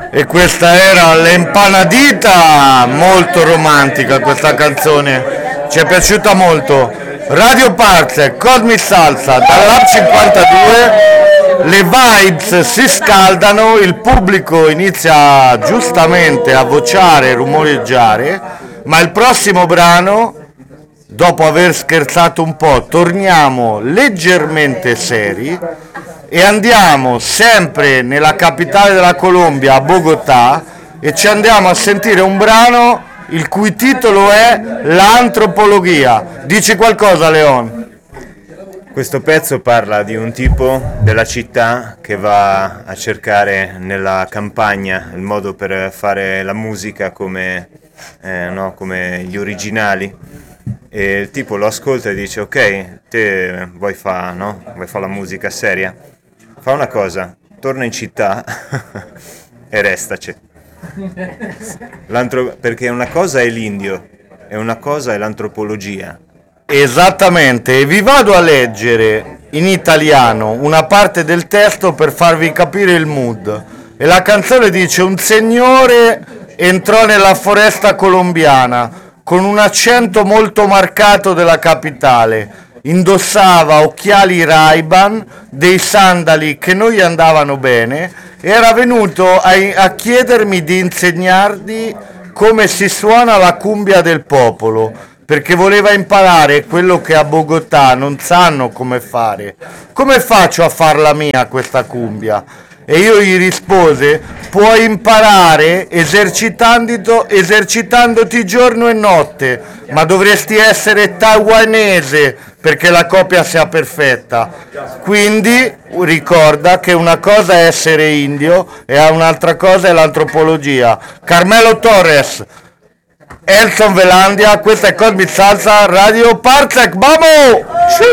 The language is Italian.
E questa era l'Empanadita, molto romantica questa canzone, ci è piaciuta molto. Radio Parzec, Cosmic Salsa, dall'Hub 52, le vibes si scaldano, il pubblico inizia giustamente a vociare e rumoreggiare, ma il prossimo brano, dopo aver scherzato un po', torniamo leggermente seri e andiamo sempre nella capitale della Colombia, a Bogotà, e ci andiamo a sentire un brano il cui titolo è L'antropologia. Dici qualcosa, Leon? Questo pezzo parla di un tipo della città che va a cercare nella campagna il modo per fare la musica come, come gli originali, e il tipo lo ascolta e dice: ok, te vuoi fare la musica seria? Fa una cosa, torna in città e restaci. Perché una cosa è l'indio e una cosa è l'antropologia. Esattamente, e vi vado a leggere in italiano una parte del testo per farvi capire il mood. E la canzone dice: un signore entrò nella foresta colombiana con un accento molto marcato della capitale. Indossava occhiali Ray-Ban, dei sandali che non gli andavano bene, e era venuto a chiedermi di insegnargli come si suona la cumbia del popolo, perché voleva imparare quello che a Bogotà non sanno come fare. Come faccio a farla mia questa cumbia? E io gli rispose: puoi imparare esercitandoti giorno e notte, ma dovresti essere taiwanese perché la copia sia perfetta. Quindi ricorda che una cosa è essere indio e un'altra cosa è l'antropologia. Carmelo Torres, Elson Velandia, questa è Cosmic Salsa, Radio Parzec, vamo!